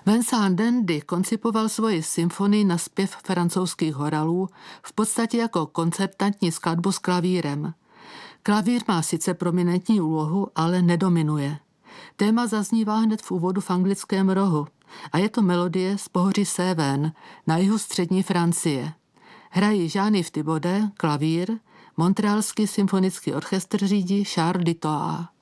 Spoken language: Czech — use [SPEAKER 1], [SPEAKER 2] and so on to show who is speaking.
[SPEAKER 1] Vincent d'Indy koncipoval svoji symfonii na zpěv francouzských horalů v podstatě jako koncertantní skladbu s klavírem. Klavír má sice prominentní úlohu, ale nedominuje. Téma zaznívá hned v úvodu v anglickém rohu a je to melodie z pohoří Cévennes na jihu střední Francie. Hrají Jean-Yves Thibaudet, klavír, Montrealský symfonický orchestr řídí Charles Duttoit.